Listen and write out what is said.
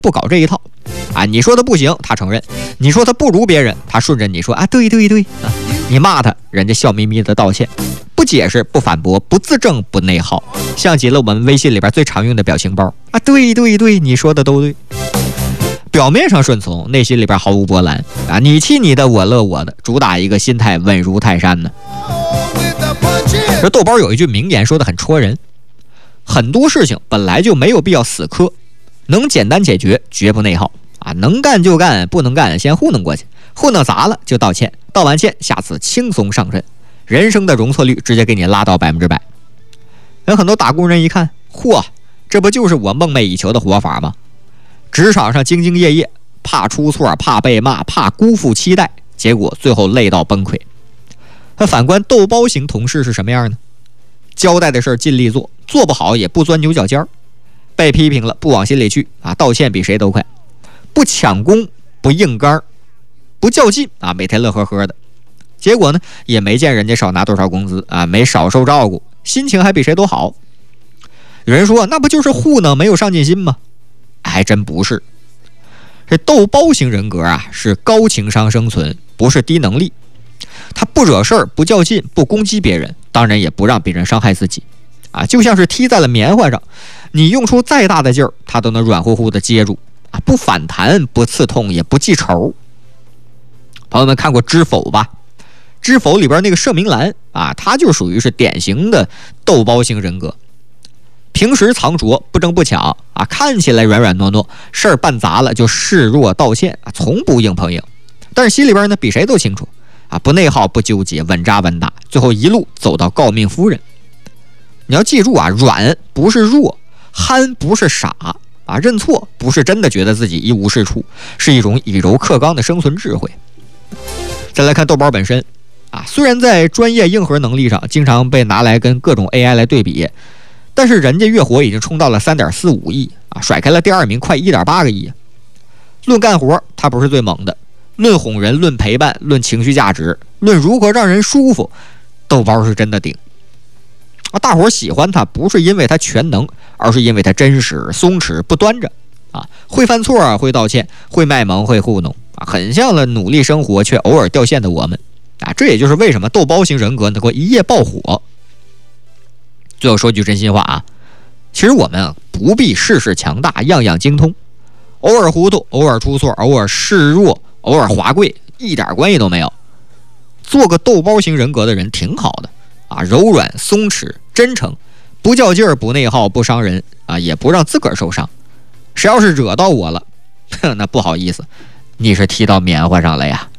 不搞这一套啊！你说他不行，他承认；你说他不如别人，他顺着你说啊，对啊！你骂他，人家笑眯眯的道歉，不解释，不反驳，不自证，不内耗，像极了我们微信里边最常用的表情包啊！对，你说的都对。表面上顺从，内心里边毫无波澜啊！你气你的，我乐我的，主打一个心态稳如泰山呢。这豆包有一句名言说的很戳人，很多事情本来就没有必要死磕，能简单解决，绝不内耗啊！能干就干，不能干先糊弄过去，糊弄砸了就道歉，道完歉下次轻松上阵，人生的容错率直接给你拉到100%。有很多打工人一看，嚯，这不就是我梦寐以求的活法吗？职场上兢兢业业，怕出错，怕被骂，怕辜负期待，结果最后累到崩溃。那反观豆包型同事是什么样呢？交代的事尽力做，做不好也不钻牛角尖儿，被批评了不往心里去啊，道歉比谁都快，不抢功，不硬刚，不较劲啊，每天乐呵呵的。结果呢，也没见人家少拿多少工资啊，没少受照顾，心情还比谁都好。有人说，那不就是糊弄，没有上进心吗？还真不是。这豆包型人格啊，是高情商生存，不是低能力。他不惹事儿，不较劲，不攻击别人，当然也不让别人伤害自己啊，就像是踢在了棉花上，你用出再大的劲儿，他都能软乎乎的接住啊，不反弹，不刺痛，也不记仇。朋友们看过《知否》吧？《知否》里边那个盛明兰啊，他就属于是典型的豆包型人格。平时藏拙，不争不抢啊，看起来软软糯糯，事儿办砸了就示弱道歉啊，从不硬碰硬。但是心里边呢，比谁都清楚啊，不内耗，不纠结，稳扎稳打，最后一路走到诰命夫人。你要记住啊，软不是弱，憨不是傻啊，认错不是真的觉得自己一无是处，是一种以柔克刚的生存智慧。再来看豆包本身啊，虽然在专业硬核能力上经常被拿来跟各种 AI 来对比，但是人家月活已经冲到了3.45亿啊，甩开了第二名快1.8个亿。论干活，他不是最猛的；论哄人，论陪伴，论情绪价值，论如何让人舒服，豆包是真的顶啊！大伙喜欢他，不是因为他全能，而是因为他真实、松弛、不端着啊，会犯错，会道歉，会卖萌，会糊弄啊，很像了努力生活却偶尔掉线的我们啊！这也就是为什么豆包型人格能够一夜爆火。最后说句真心话啊，其实我们不必事事强大，样样精通，偶尔糊涂，偶尔出错，偶尔示弱，偶尔滑跪，一点关系都没有。做个豆包型人格的人挺好的啊，柔软、松弛、真诚，不较劲儿，不内耗，不伤人啊，也不让自个儿受伤。谁要是惹到我了，那不好意思，你是踢到棉花上了呀。